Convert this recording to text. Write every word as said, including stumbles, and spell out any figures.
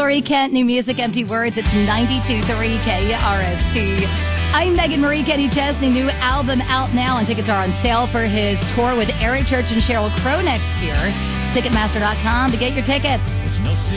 Hillary Kent, new music, Empty Words. It's ninety-two point three K R S T. I'm Megan Marie. Kenny Chesney, new album out now, and tickets are on sale for his tour with Eric Church and Sheryl Crow next year. Ticketmaster dot com to get your tickets.